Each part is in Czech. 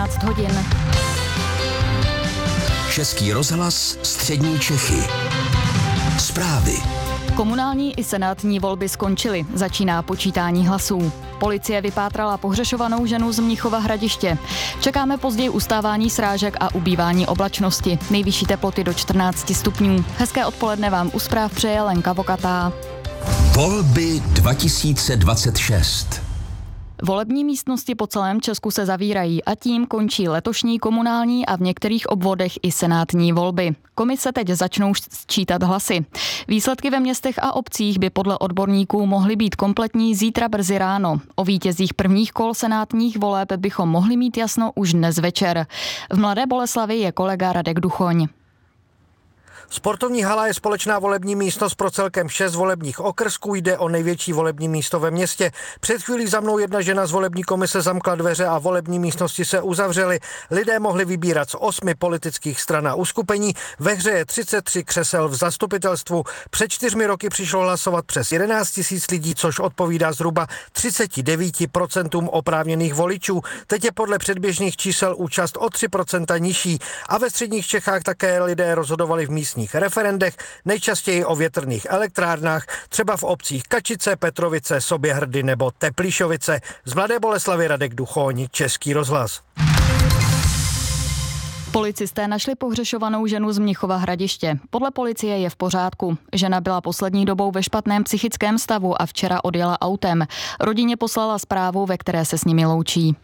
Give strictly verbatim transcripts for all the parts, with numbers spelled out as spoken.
čtrnáct hodin. Český rozhlas Střední Čechy. Zprávy. Komunální i senátní volby skončily. Začíná počítání hlasů. Policie vypátrala pohřešovanou ženu z Mnichova Hradiště. Čekáme později ustávání srážek a ubývání oblačnosti. Nejvyšší teploty do čtrnáct stupňů. Hezké odpoledne vám u zpráv přeje Lenka Vokatá. Volby dva tisíce dvacet šest. Volební místnosti po celém Česku se zavírají a tím končí letošní komunální a v některých obvodech i senátní volby. Komise teď začnou sčítat hlasy. Výsledky ve městech a obcích by podle odborníků mohly být kompletní zítra brzy ráno. O vítězích prvních kol senátních voleb bychom mohli mít jasno už dnes večer. V Mladé Boleslavi je kolega Radek Duchoň. Sportovní hala je společná volební místnost pro celkem šest volebních okrsků, jde o největší volební místo ve městě. Před chvílí za mnou jedna žena z volební komise zamkla dveře a volební místnosti se uzavřely. Lidé mohli vybírat z osmi politických stran a uskupení. Ve hře je třicet tři křesel v zastupitelstvu. Před čtyřmi roky přišlo hlasovat přes jedenáct tisíc lidí, což odpovídá zhruba třicet devět procent oprávněných voličů. Teď je podle předběžných čísel účast o tři procenta nižší a ve středních Čechách také lidé rozhodovali v místních referendech, nejčastěji o větrných elektrárnách, třeba v obcích Kačice, Petrovice, Soběhrdy nebo Teplíšovice. Z Mladé Boleslavy Radek Duchoň, Český rozhlas. Policisté našli pohřešovanou ženu z Mnichova Hradiště. Podle policie je v pořádku. Žena byla poslední dobou ve špatném psychickém stavu a včera odjela autem. Rodině poslala zprávu, ve které se s nimi loučí.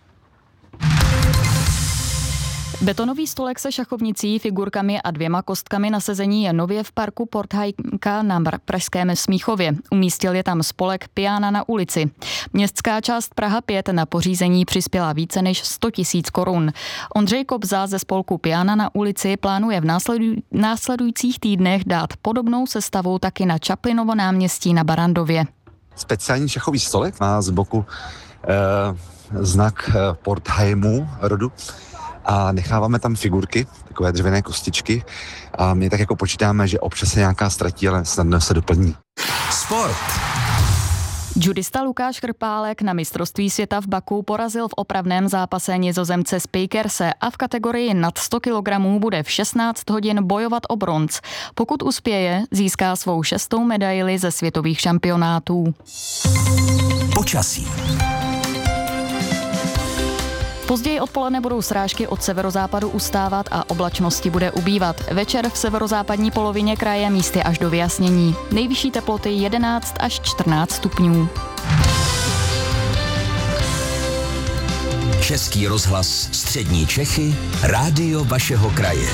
Betonový stolek se šachovnicí, figurkami a dvěma kostkami na sezení je nově v parku Porthajka na pražském Smíchově. Umístil je tam spolek Piana na ulici. Městská část Praha pět na pořízení přispěla více než sto tisíc korun. Ondřej Kobza ze spolku Piana na ulici plánuje v následuj- následujících týdnech dát podobnou sestavu taky na Čaplinovo náměstí na Barrandově. Speciální šachový stolek má z boku eh, znak eh, Porthajmu rodu. A necháváme tam figurky, takové dřevěné kostičky a my tak jako počítáme, že občas se nějaká ztratí, ale snadno se doplní. Sport. Judista Lukáš Krpálek na mistrovství světa v Baku porazil v opravném zápase Nizozemce z Pejkerse a v kategorii nad sto kilogramů bude v šestnáct hodin bojovat o bronz. Pokud uspěje, získá svou šestou medaili ze světových šampionátů. Počasí. Později odpoledne budou srážky od severozápadu ustávat a oblačnosti bude ubývat. Večer v severozápadní polovině kraje místy až do vyjasnění. Nejvyšší teploty jedenáct až čtrnáct stupňů. Český rozhlas Střední Čechy, rádio vašeho kraje.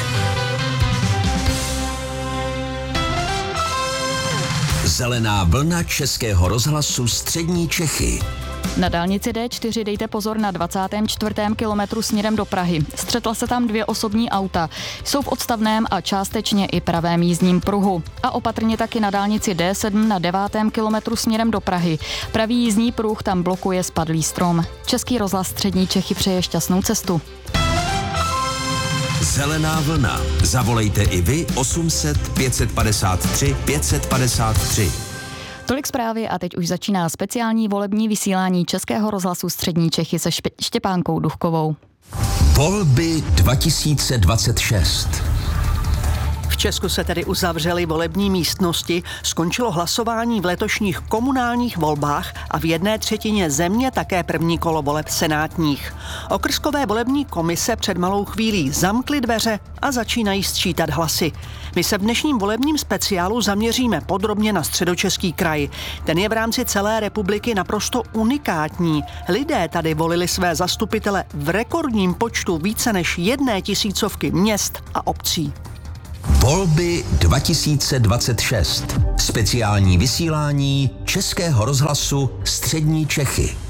Zelená vlna Českého rozhlasu Střední Čechy. Na dálnici D čtyři dejte pozor na dvacátém čtvrtém kilometru směrem do Prahy. Střetla se tam dvě osobní auta. Jsou v odstavném a částečně i pravém jízdním pruhu. A opatrně taky na dálnici D sedm na devátém kilometru směrem do Prahy. Pravý jízdní pruh tam blokuje spadlý strom. Český rozhlas Střední Čechy přeje šťastnou cestu. Zelená vlna. Zavolejte i vy osm set pět set padesát tři pět set padesát tři. Tolik zprávy a teď už začíná speciální volební vysílání Českého rozhlasu Střední Čechy se Špe- Štěpánkou Duchkovou. Volby dva tisíce dvacet šest. V Česku se tedy uzavřely volební místnosti, skončilo hlasování v letošních komunálních volbách a v jedné třetině země také první kolo voleb senátních. Okrskové volební komise před malou chvílí zamkly dveře a začínají sčítat hlasy. My se v dnešním volebním speciálu zaměříme podrobně na Středočeský kraj. Ten je v rámci celé republiky naprosto unikátní. Lidé tady volili své zastupitele v rekordním počtu více než jedné tisícovky měst a obcí. Volby dva tisíce dvacet šest. Speciální vysílání Českého rozhlasu Střední Čechy.